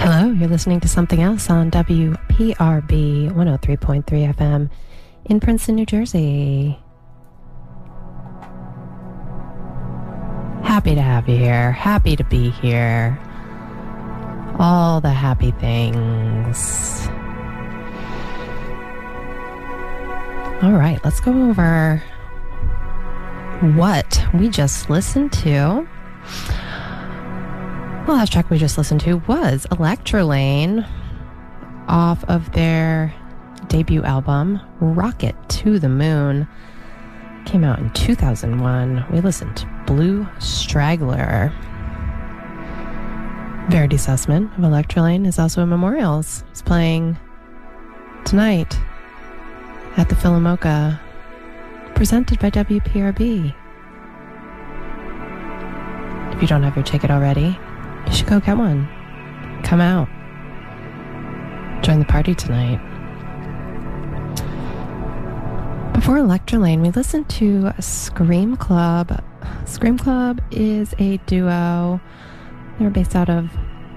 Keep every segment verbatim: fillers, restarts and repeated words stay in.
Hello, you're listening to Something Else on W P R B one oh three point three F M in Princeton, New Jersey. Happy to have you here. Happy to be here. All the happy things. All right, let's go over what we just listened to. The last track we just listened to was Electrolane off of their debut album, Rocket to the Moon. Came out in two thousand one. We listened to Blue Straggler. Verity Sussman of Electrolane is also in Memorials. He's playing tonight at the Philomoka, presented by W P R B. If you don't have your ticket already, you should go get one. Come out. Join the party tonight. Before Electrolane, we listened to Scream Club. Scream Club is a duo. They're based out of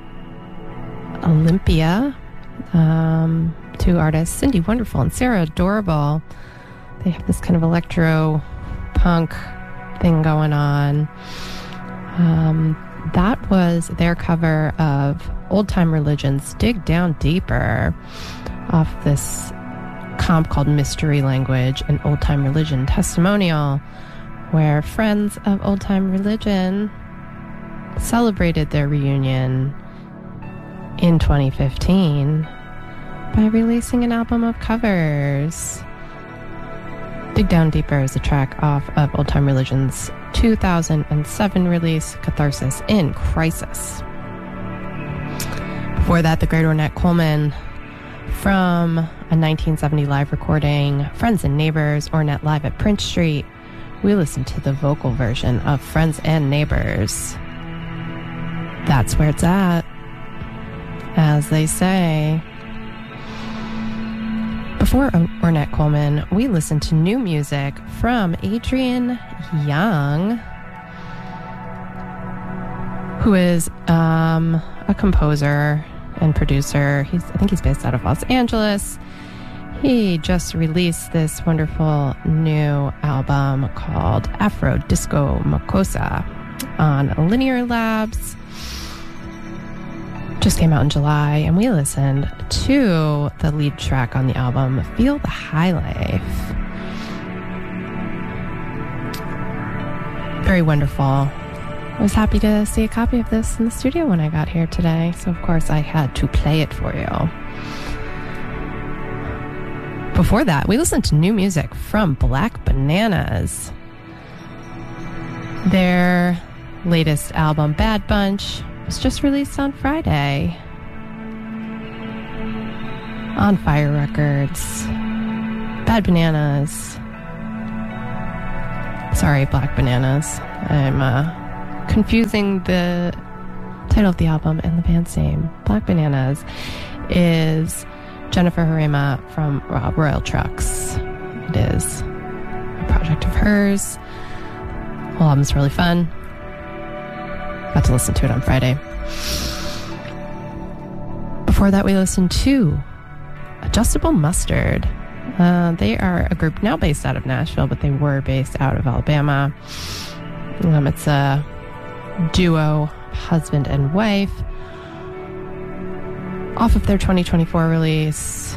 Olympia. Um, two artists, Cindy Wonderful and Sarah Adorable. They have this kind of electro punk thing going on. Um, that was their cover of Old Time Religion's Dig Down Deeper off this comp called Mystery Language, an Old Time Religion testimonial, where friends of Old Time Religion celebrated their reunion in twenty fifteen by releasing an album of covers. Dig Down Deeper is a track off of Old Time Religion's two thousand seven release, Catharsis in Crisis. Before that, the great Ornette Coleman from a nineteen seventy live recording, Friends and Neighbors, Ornette Live at Prince Street. We listened to the vocal version of Friends and Neighbors. That's where it's at, as they say. Before Ornette Coleman, we listened to new music from Adrian Young, who is um, a composer and producer. He's, I think he's based out of Los Angeles. He just released this wonderful new album called Afro Disco Makossa on Linear Labs. Just came out in July, and we listened to the lead track on the album, Feel the High Life. Very wonderful. I was happy to see a copy of this in the studio when I got here today, so of course I had to play it for you. Before that, we listened to new music from Black Bananas. Their latest album, Bad Bunch, was just released on Friday on Fire Records. Bad Bananas. Sorry, Black Bananas. I'm uh, confusing the title of the album and the band's name. Black Bananas is Jennifer Harema from Royal Trucks. It is a project of hers. The whole album's really fun. Got to listen to it on Friday. Before that, we listened to Adjustable Mustard. Uh, they are a group now based out of Nashville, but they were based out of Alabama. Um, it's a duo, husband and wife, off of their twenty twenty-four release,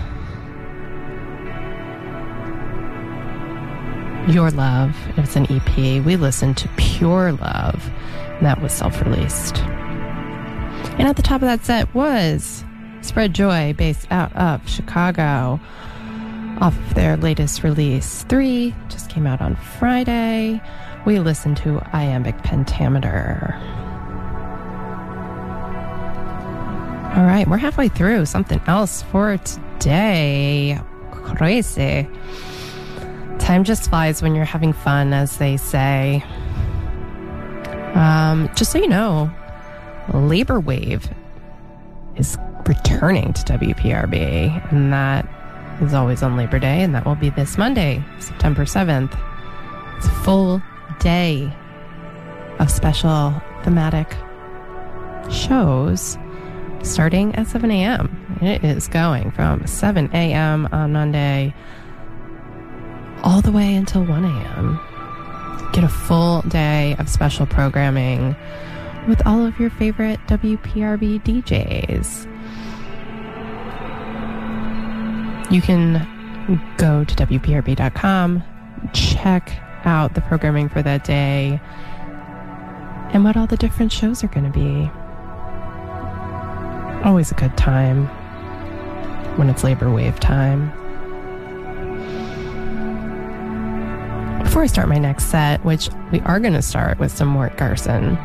Your Love. It's an E P. We listened to Pure Love, and that was self-released. And at the top of that set was Spread Joy, based out of Chicago, off of their latest release, Three, just came out on Friday. We listened to Iambic Pentameter. All right, we're halfway through something else for today. Crazy. Time just flies when you're having fun, as they say. Um, just so you know, Labor Wave is returning to W P R B, and that is always on Labor Day, and that will be this Monday, September seventh. It's a full day of special thematic shows starting at seven a.m. It is going from seven a.m. on Monday all the way until one a.m. Get a full day of special programming with all of your favorite W P R B D Js. You can go to W P R B dot com, check out the programming for that day, and what all the different shows are going to be. Always a good time when it's Labor Wave time. Before I start my next set, which we are going to start with some Mort Garson,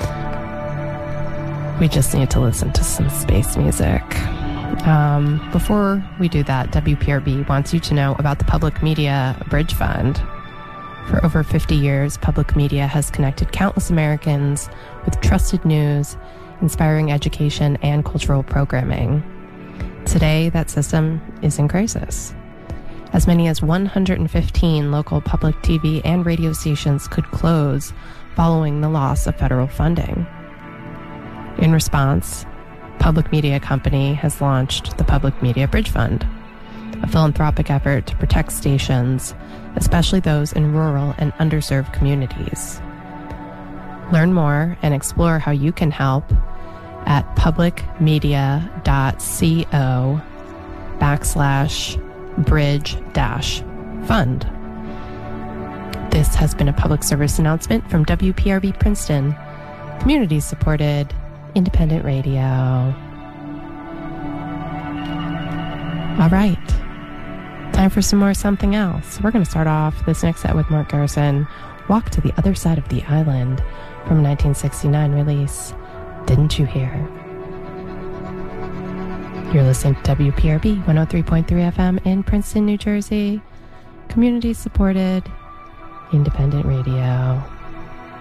we just need to listen to some space music. Um, before we do that, W P R B wants you to know about the Public Media Bridge Fund. For over fifty years, public media has connected countless Americans with trusted news, inspiring education, and cultural programming. Today, that system is in crisis. As many as one hundred fifteen local public T V and radio stations could close following the loss of federal funding. In response, Public Media Company has launched the Public Media Bridge Fund, a philanthropic effort to protect stations, especially those in rural and underserved communities. Learn more and explore how you can help at publicmedia.co backslash bridge dash fund. This has been a public service announcement from W P R B Princeton, community supported independent radio. All right, time for some more something else. We're going to start off this next set with Mort Garson, Walk to the Other Side of the Island, from a nineteen sixty-nine release, Didn't You Hear? You're listening to W P R B one oh three point three F M in Princeton, New Jersey, community supported independent radio.